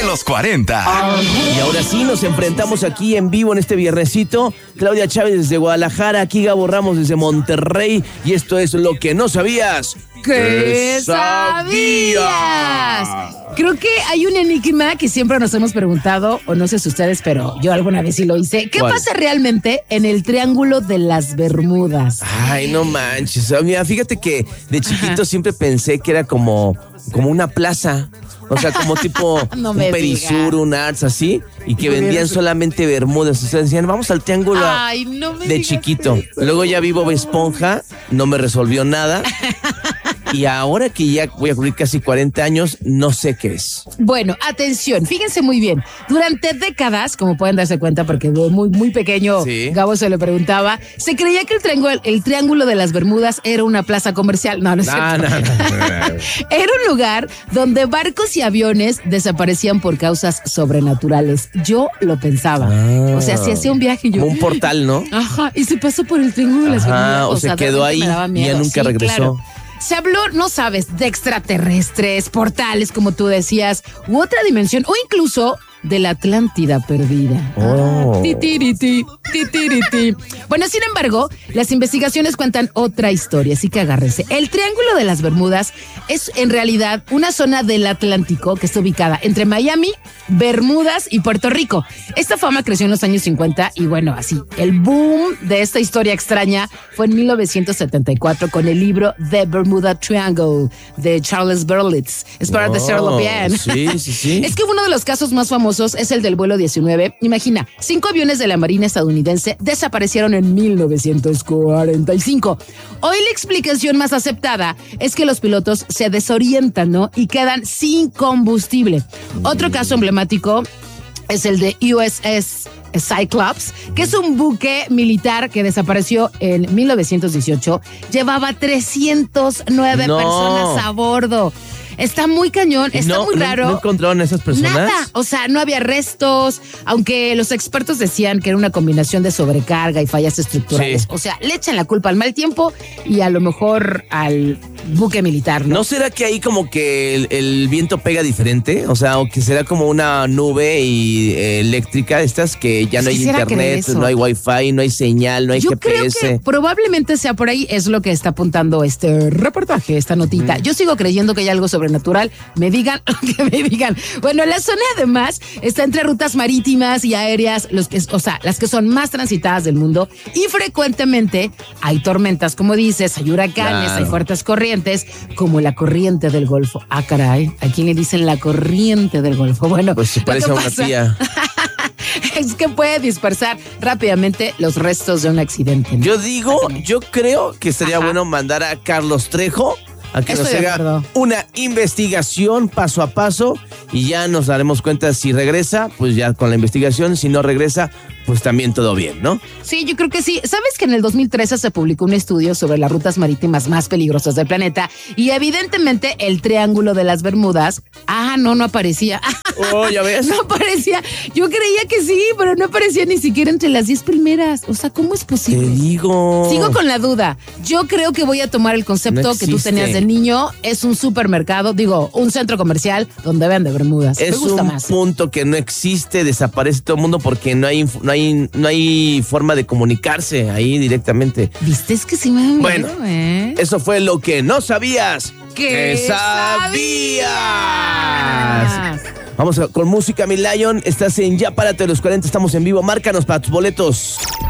los 40. Y ahora sí, nos enfrentamos aquí en vivo en este viernesito. Claudia Chávez desde Guadalajara, aquí Gabo Ramos desde Monterrey. Y esto es Lo que no sabías. ¿Qué sabías? Creo que hay un enigma que siempre nos hemos preguntado, o no sé si ustedes, pero yo alguna vez sí lo hice. ¿Qué pasa realmente en el Triángulo de las Bermudas? Ay, no manches. Mira, fíjate que de chiquito siempre pensé que era como una plaza. O sea, como tipo No un me Perisur, un Arts, así. Y que vendían solamente bermudas. O sea, decían, vamos al triángulo Ay, no me de digas chiquito. eso. Luego ya vi Bob Esponja, no me resolvió nada. Y ahora que ya voy a cumplir casi 40 años, no sé qué es. Bueno, atención, fíjense muy bien. Durante décadas, como pueden darse cuenta, porque muy, muy pequeño, Sí. Gabo se lo preguntaba, se creía que el Triángulo de las Bermudas era una plaza comercial. No, no es cierto. Era un lugar donde barcos y aviones desaparecían por causas sobrenaturales. Yo lo pensaba. O sea, si hacía un viaje yo. Como un portal, ¿no? Ajá, y se pasó por el Triángulo de las Bermudas. O se quedó realmente ahí me daba y miedo. ya nunca Sí, regresó. claro. Se habló, no sabes, de extraterrestres, portales, como tú decías, u otra dimensión, o incluso de la Atlántida perdida. Oh. Titiriti, titiriti. Bueno, sin embargo, las investigaciones cuentan otra historia, así que agárrense. El Triángulo de las Bermudas es en realidad una zona del Atlántico que está ubicada entre Miami, Bermudas y Puerto Rico. Esta fama creció en los años 50 y bueno, así, el boom de esta historia extraña fue en 1974 con el libro The Bermuda Triangle de Charles Berlitz. Espero decirlo bien. Sí. Es que uno de los casos más famosos es el del vuelo 19. Imagina, 5 aviones de la Marina estadounidense desaparecieron en 1945. Hoy la explicación más aceptada es que los pilotos se desorientan, ¿no? Y quedan sin combustible. Otro caso emblemático es el de USS Cyclops, que es un buque militar que desapareció en 1918. Llevaba 309 personas a bordo. Está muy cañón, está muy raro. ¿No encontraron a esas personas? Nada, o sea, no había restos, aunque los expertos decían que era una combinación de sobrecarga y fallas estructurales. Sí. O sea, le echan la culpa al mal tiempo y a lo mejor al buque militar, ¿no? ¿No será que ahí como que el viento pega diferente? O sea, o que será como una nube eléctrica, estas que ya no hay Quisiera creer internet, eso. no hay wifi, no hay señal, no hay Yo GPS. creo que probablemente sea por ahí, es lo que está apuntando este reportaje, esta notita. Yo sigo creyendo que hay algo sobrenatural, me digan lo que me digan. Bueno, la zona además está entre rutas marítimas y aéreas, las que son más transitadas del mundo, y frecuentemente hay tormentas, como dices, hay huracanes, Claro. hay fuertes corrientes, como la corriente del Golfo. Ah, caray, ¿a quién le dicen la corriente del Golfo? Bueno, Pues se lo parece que a una pasa tía. es que puede dispersar rápidamente los restos de un accidente, ¿no? Yo creo que sería Ajá. bueno mandar a Carlos Trejo a que Estoy nos de haga acuerdo. una investigación paso a paso y ya nos daremos cuenta si regresa, pues ya con la investigación, si no regresa, pues también todo bien, ¿no? Sí, yo creo que sí. ¿Sabes que en el 2013 se publicó un estudio sobre las rutas marítimas más peligrosas del planeta? Y evidentemente el Triángulo de las Bermudas, no aparecía. Oh, ¿ya ves? No aparecía. Yo creía que sí, pero no aparecía ni siquiera entre las 10 primeras. O sea, ¿cómo es Te posible? digo. Sigo con la duda. Yo creo que voy a tomar el concepto No que tú existe. tenías de niño. Es un supermercado, un centro comercial donde venden Bermudas. Me Es gusta un más. punto que no existe, desaparece todo el mundo porque no hay forma de comunicarse ahí directamente. ¿Viste? Es que sí me da miedo, Bueno, ¿eh? Eso fue lo que no sabías. ¿Qué sabías? sabías? Vamos con música, mi Lion. Estás en Ya Párate de los 40. Estamos en vivo. Márcanos para tus boletos.